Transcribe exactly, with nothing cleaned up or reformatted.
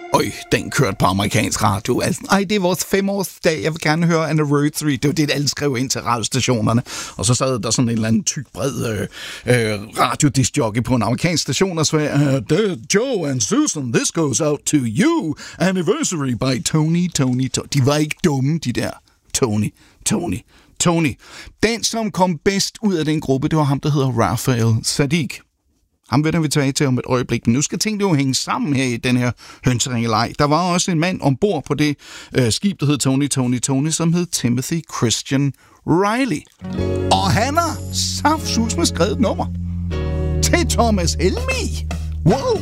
Øj, den kørte på amerikansk radio. Altså, ej, det er vores femårsdag. Jeg vil gerne høre Anniversary. Det var det, alle skrev ind til radiostationerne. Og så sad der sådan en eller anden tyk, bred øh, øh, radiodiscjockey på en amerikansk station og sagde, uh, Joe and Susan, this goes out to you. Anniversary by Tony, Tony, Tony. De var ikke dumme, de der. Tony, Tony, Tony. Den, som kom bedst ud af den gruppe, det var ham, der hedder Raphael Saadiq. Ham vender vi tilbage til om et øjeblik. Men nu skal tingene jo hænge sammen her i den her hønseringelej. Der var også en mand ombord på det øh, skib, der hed Tony, Tony, Tony, som hed Timothy Christian Riley. Og han har saftsus med skrevet nummer til Thomas Helmig. Wow!